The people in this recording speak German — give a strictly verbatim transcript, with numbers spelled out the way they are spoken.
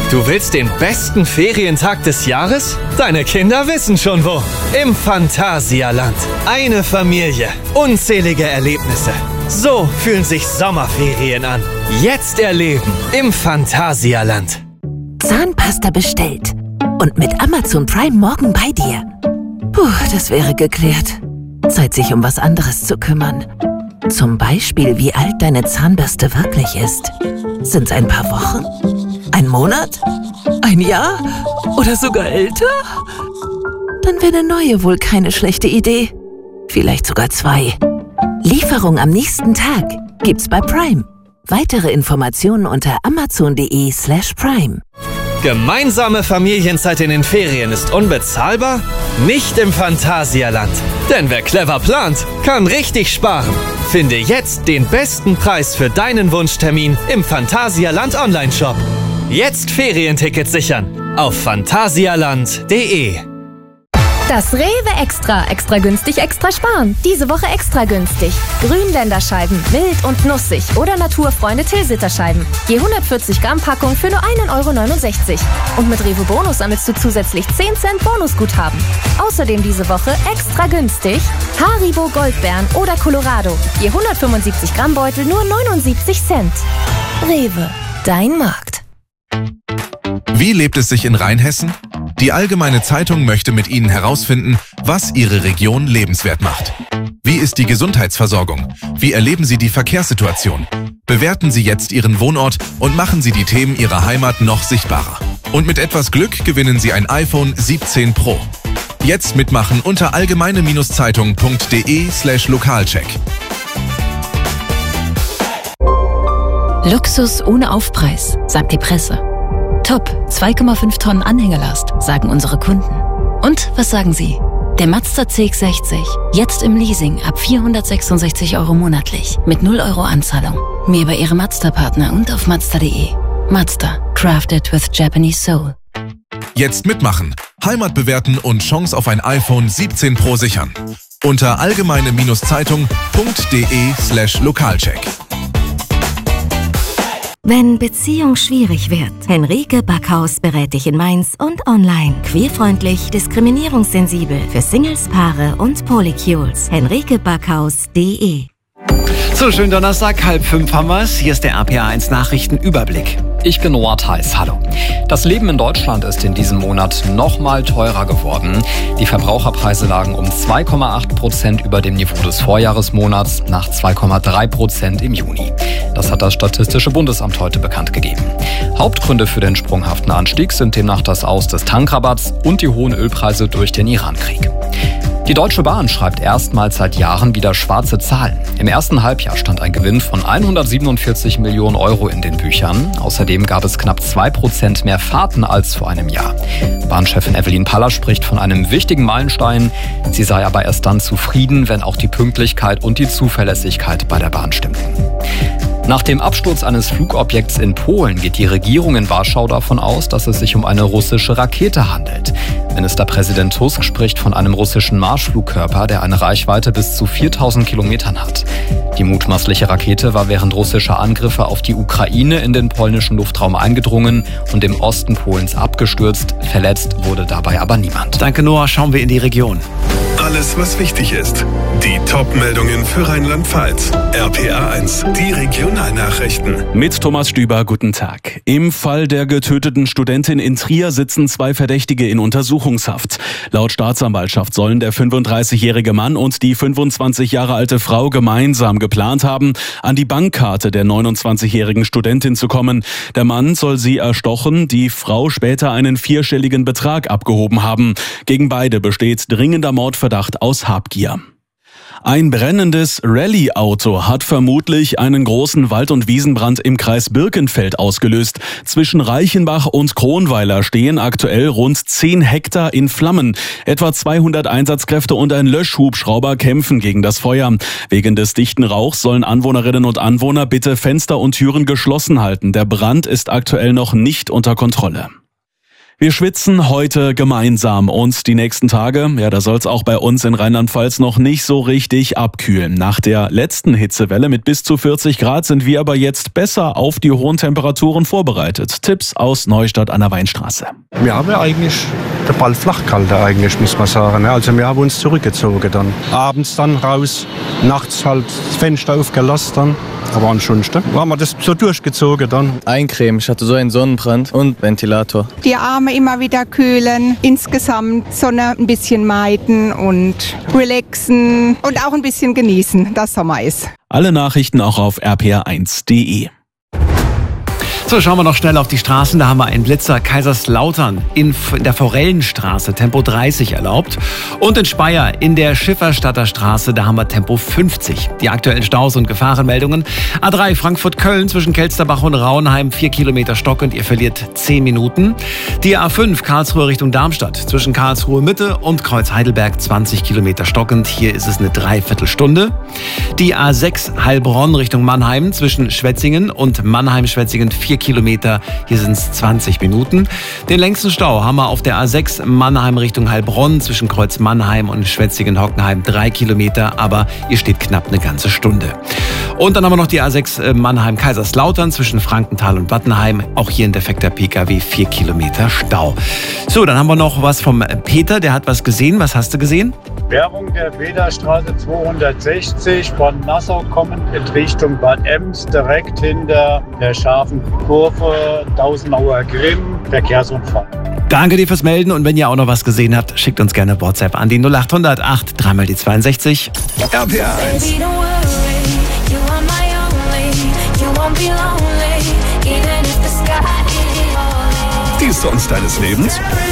Du willst den besten Ferientag des Jahres? Deine Kinder wissen schon wo. Im Phantasialand. Eine Familie. Unzählige Erlebnisse. So fühlen sich Sommerferien an. Jetzt erleben im Phantasialand. Zahnpasta bestellt. Und mit Amazon Prime morgen bei dir. Puh, das wäre geklärt. Zeit, sich um was anderes zu kümmern. Zum Beispiel, wie alt deine Zahnbürste wirklich ist. Sind's ein paar Wochen? Ein Monat? Ein Jahr? Oder sogar älter? Dann wäre eine neue wohl keine schlechte Idee. Vielleicht sogar zwei. Lieferung am nächsten Tag gibt's bei Prime. Weitere Informationen unter amazon.de slash prime. Gemeinsame Familienzeit in den Ferien ist unbezahlbar? Nicht im Phantasialand. Denn wer clever plant, kann richtig sparen. Finde jetzt den besten Preis für deinen Wunschtermin im Phantasialand Online-Shop. Jetzt Ferientickets sichern auf phantasialand punkt de. Das Rewe Extra. Extra günstig, extra sparen. Diese Woche extra günstig. Grünländerscheiben, wild und nussig oder Naturfreunde Tilsiterscheiben. Je hundertvierzig Gramm Packung für nur ein Euro neunundsechzig. Und mit Rewe Bonus sammelst du zusätzlich zehn Cent Bonusguthaben. Außerdem diese Woche extra günstig Haribo Goldbeeren oder Colorado. Je hundertfünfundsiebzig Gramm Beutel nur neunundsiebzig Cent. Rewe, dein Markt. Wie lebt es sich in Rheinhessen? Die Allgemeine Zeitung möchte mit Ihnen herausfinden, was Ihre Region lebenswert macht. Wie ist die Gesundheitsversorgung? Wie erleben Sie die Verkehrssituation? Bewerten Sie jetzt Ihren Wohnort und machen Sie die Themen Ihrer Heimat noch sichtbarer. Und mit etwas Glück gewinnen Sie ein iPhone siebzehn Pro. Jetzt mitmachen unter allgemeine-zeitung punkt de slash lokalcheck. Luxus ohne Aufpreis, sagt die Presse. Top, zwei Komma fünf Tonnen Anhängerlast, sagen unsere Kunden. Und was sagen Sie? Der Mazda C X sechzig, jetzt im Leasing ab vierhundertsechsundsechzig Euro monatlich, mit null Euro Anzahlung. Mehr bei Ihrem Mazda-Partner und auf mazda punkt de. Mazda, crafted with Japanese soul. Jetzt mitmachen, Heimat bewerten und Chance auf ein iPhone siebzehn Pro sichern. Unter allgemeine-zeitung punkt de slash lokalcheck. Wenn Beziehung schwierig wird, Henrike Backhaus berät dich in Mainz und online. Queerfreundlich, diskriminierungssensibel für Singles, Paare und Polycules. henrike backhaus punkt de. So, schönen Donnerstag, halb fünf haben wir's. Hier ist der R P A eins Nachrichtenüberblick. Ich bin Noah Theis, hallo. Das Leben in Deutschland ist in diesem Monat nochmal teurer geworden. Die Verbraucherpreise lagen um zwei Komma acht Prozent über dem Niveau des Vorjahresmonats nach zwei Komma drei Prozent im Juni. Das hat das Statistische Bundesamt heute bekannt gegeben. Hauptgründe für den sprunghaften Anstieg sind demnach das Aus des Tankrabatts und die hohen Ölpreise durch den Irankrieg. Die Deutsche Bahn schreibt erstmals seit Jahren wieder schwarze Zahlen. Im ersten Halbjahr stand ein Gewinn von hundertsiebenundvierzig Millionen Euro in den Büchern. Außerdem gab es knapp zwei Prozent mehr Fahrten als vor einem Jahr. Bahnchefin Evelyn Paller spricht von einem wichtigen Meilenstein. Sie sei aber erst dann zufrieden, wenn auch die Pünktlichkeit und die Zuverlässigkeit bei der Bahn stimmten. Nach dem Absturz eines Flugobjekts in Polen geht die Regierung in Warschau davon aus, dass es sich um eine russische Rakete handelt. Ministerpräsident Tusk spricht von einem russischen Marschflugkörper, der eine Reichweite bis zu viertausend Kilometern hat. Die mutmaßliche Rakete war während russischer Angriffe auf die Ukraine in den polnischen Luftraum eingedrungen und im Osten Polens abgestürzt. Verletzt wurde dabei aber niemand. Danke, Noah. Schauen wir in die Region. Alles, was wichtig ist. Die Top-Meldungen für Rheinland-Pfalz. R P A eins, die Regionalnachrichten. Mit Thomas Stüber, guten Tag. Im Fall der getöteten Studentin in Trier sitzen zwei Verdächtige in Untersuchungshaft. Laut Staatsanwaltschaft sollen der fünfunddreißigjährige Mann und die fünfundzwanzig Jahre alte Frau gemeinsam geplant haben, an die Bankkarte der neunundzwanzigjährigen Studentin zu kommen. Der Mann soll sie erstochen, die Frau später einen vierstelligen Betrag abgehoben haben. Gegen beide besteht dringender Mordverdacht aus Habgier. Ein brennendes Rallye-Auto hat vermutlich einen großen Wald- und Wiesenbrand im Kreis Birkenfeld ausgelöst. Zwischen Reichenbach und Kronweiler stehen aktuell rund zehn Hektar in Flammen. Etwa zweihundert Einsatzkräfte und ein Löschhubschrauber kämpfen gegen das Feuer. Wegen des dichten Rauchs sollen Anwohnerinnen und Anwohner bitte Fenster und Türen geschlossen halten. Der Brand ist aktuell noch nicht unter Kontrolle. Wir schwitzen heute gemeinsam und die nächsten Tage, ja, da soll es auch bei uns in Rheinland-Pfalz noch nicht so richtig abkühlen. Nach der letzten Hitzewelle mit bis zu vierzig Grad sind wir aber jetzt besser auf die hohen Temperaturen vorbereitet. Tipps aus Neustadt an der Weinstraße. Wir haben eigentlich den Ball flach gehalten, eigentlich, muss man sagen. Also wir haben uns zurückgezogen dann. Abends dann raus, nachts halt das Fenster aufgelassen dann. Aber ansonsten haben wir das so durchgezogen dann. Eincremen, ich hatte so einen Sonnenbrand und Ventilator. Die Arme immer wieder kühlen, insgesamt Sonne ein bisschen meiden und relaxen und auch ein bisschen genießen, das Sommer ist. Alle Nachrichten auch auf r p r eins punkt d e. So, schauen wir noch schnell auf die Straßen. Da haben wir einen Blitzer Kaiserslautern in der Forellenstraße Tempo dreißig erlaubt. Und in Speyer in der Schifferstadter Straße, da haben wir Tempo fünfzig. Die aktuellen Staus und Gefahrenmeldungen. A drei Frankfurt-Köln zwischen Kelsterbach und Rauenheim, vier Kilometer stockend. Ihr verliert zehn Minuten. Die A fünf Karlsruhe Richtung Darmstadt zwischen Karlsruhe Mitte und Kreuz Heidelberg, zwanzig Kilometer stockend. Hier ist es eine Dreiviertelstunde. Die A sechs Heilbronn Richtung Mannheim zwischen Schwetzingen und Mannheim-Schwetzingen, vier Kilometer, hier sind es zwanzig Minuten. Den längsten Stau haben wir auf der A sechs Mannheim Richtung Heilbronn zwischen Kreuz Mannheim und Schwetzingen-Hockenheim, drei Kilometer, aber ihr steht knapp eine ganze Stunde. Und dann haben wir noch die A sechs Mannheim-Kaiserslautern zwischen Frankenthal und Wattenheim, auch hier ein defekter P K W, vier Kilometer Stau. So, dann haben wir noch was vom Peter, der hat was gesehen. Was hast du gesehen? Werbung der Bäderstraße zweihundertsechzig von Nassau kommend in Richtung Bad Ems, direkt hinter der scharfen Kurve Tausenauer Grimm, Verkehrsunfall. Danke dir fürs Melden und wenn ihr auch noch was gesehen habt, schickt uns gerne WhatsApp an die null acht null acht, dreimal die zweiundsechzig. R P R eins. Die Songs deines Lebens?